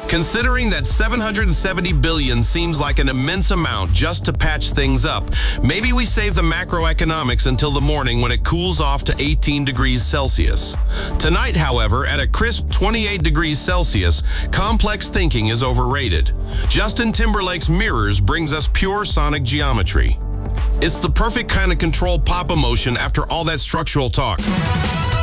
Considering that 770 billion seems like an immense amount just to patch things up, maybe we save the macroeconomics until the morning when it cools off to 18 degrees Celsius. Tonight, however, at a crisp 28 degrees Celsius, complex thinking is overrated. Justin Timberlake's Mirrors brings us pure sonic geometry. It's the perfect kind of controlled pop emotion after all that structural talk.